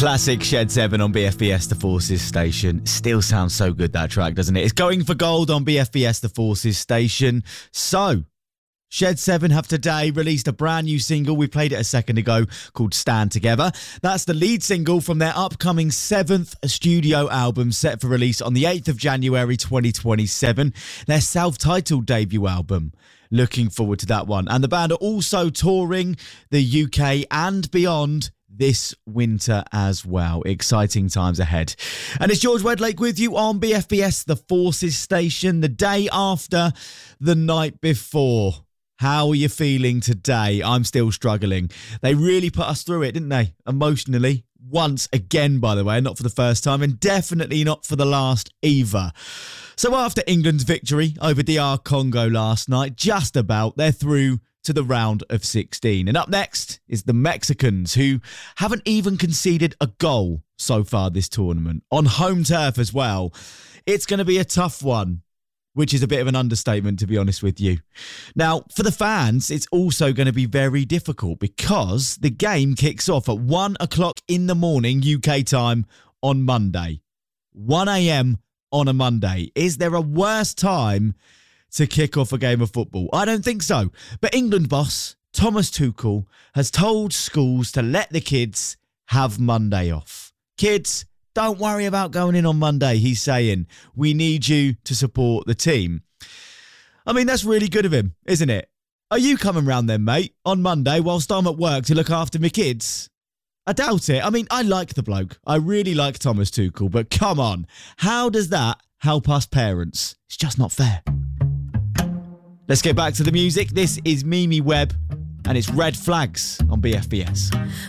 Classic Shed 7 on BFBS The Forces station. Still sounds so good, that track, doesn't it? It's going for gold on BFBS The Forces station. So, Shed 7 have today released a brand new single. We played it a second ago called Stand Together. That's the lead single from their upcoming 7th studio album set for release on the 8th of January 2027. Their self-titled debut album. Looking forward to that one. And the band are also touring the UK and beyond this winter as well. Exciting times ahead. And it's George Wedlake with you on BFBS The Forces station, the day after the night before. How are you feeling today? I'm still struggling. They really put us through it, didn't they? Emotionally. Once again, by the way, not for the first time, and definitely not for the last either. So after England's victory over DR Congo last night, just about, they're through to the round of 16. And up next is the Mexicans, who haven't even conceded a goal so far this tournament. On home turf as well. It's going to be a tough one, which is a bit of an understatement, to be honest with you. Now, for the fans, it's also going to be very difficult because the game kicks off at 1 o'clock in the morning UK time on Monday. 1 a.m. on a Monday. Is there a worse time to kick off a game of football? I don't think so. But England boss Thomas Tuchel has told schools to let the kids have Monday off. Kids, don't worry about going in on Monday, he's saying. We need you to support the team. I mean, that's really good of him, isn't it? Are you coming round then, mate, on Monday whilst I'm at work to look after my kids? I doubt it. I mean, I like the bloke. I really like Thomas Tuchel, but come on. How does that help us parents? It's just not fair. Let's get back to the music. This is Mimi Webb, and it's Red Flags on BFBS.